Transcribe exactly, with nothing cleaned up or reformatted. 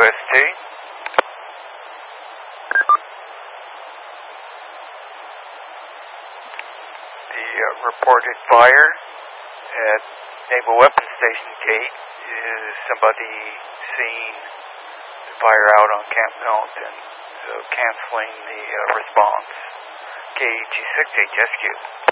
S T. The uh, reported fire at Naval Weapons Station Gate is somebody seeing the fire out on Camp Pendleton, so canceling the uh, response. K G six H S Q.